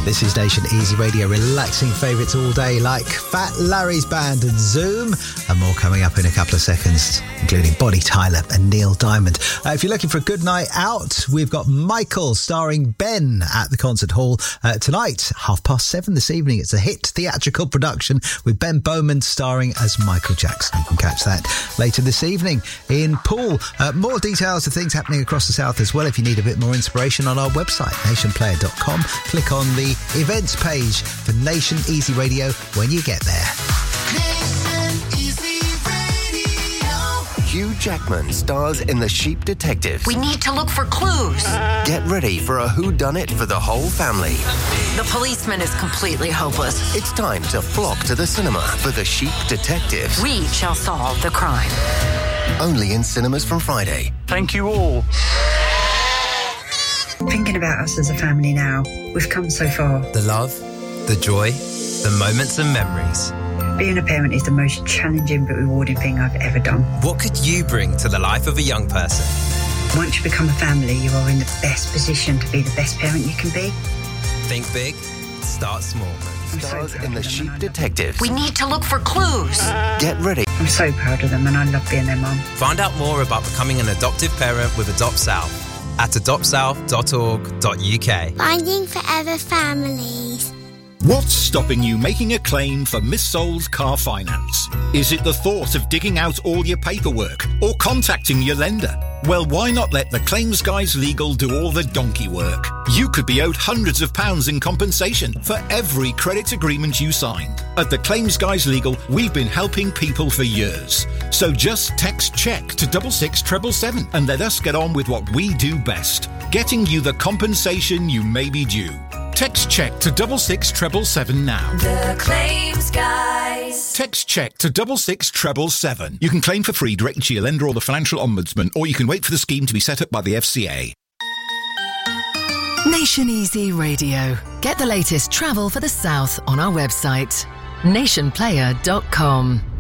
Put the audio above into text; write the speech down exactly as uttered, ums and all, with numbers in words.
This is Nation Easy Radio, relaxing favourites all day like Fat Larry's Band and Zoom, and more coming up in a couple of seconds, including Bonnie Tyler and Neil Diamond. Uh, if you're looking for a good night out, we've got Michael starring Ben at the Concert Hall uh, tonight, half past seven this evening. It's a hit theatrical production with Ben Bowman starring as Michael Jackson. You can catch that later this evening in Poole. Uh, more details of things happening across the south as well if you need a bit more inspiration on our website, nation player dot com. Click on the events page for Nation Easy Radio when you get there. Nation Easy Radio. Hugh Jackman stars in The Sheep Detectives. We need to look for clues. Get ready for a whodunit for the whole family. The policeman is completely hopeless. It's time to flock to the cinema for The Sheep Detectives. We shall solve the crime. Only in cinemas from Friday. Thank you all. Thinking about us as a family now, we've come so far. The love, the joy, the moments and memories. Being a parent is the most challenging but rewarding thing I've ever done. What could you bring to the life of a young person? Once you become a family, you are in the best position to be the best parent you can be. Think big, start small. Stars in The Sheep Detectives. We need to look for clues. Get ready. I'm so proud of them and I love being their mum. Find out more about becoming an adoptive parent with Adopt South at adopt south dot org dot u k. Finding Forever Families. What's stopping you making a claim for missold car finance? Is it the thought of digging out all your paperwork or contacting your lender? Well, why not let the Claims Guys Legal do all the donkey work? You could be owed hundreds of pounds in compensation for every credit agreement you signed. At the Claims Guys Legal, we've been helping people for years. So just text CHECK to double six treble seven and let us get on with what we do best, getting you the compensation you may be due. Text CHECK to double six treble seven now. The Claims Guys. Text CHECK to double six treble seven. You can claim for free directly to your lender or the Financial Ombudsman, or you can wait for the scheme to be set up by the F C A. Nation Easy Radio. Get the latest travel for the south on our website, nation player dot com.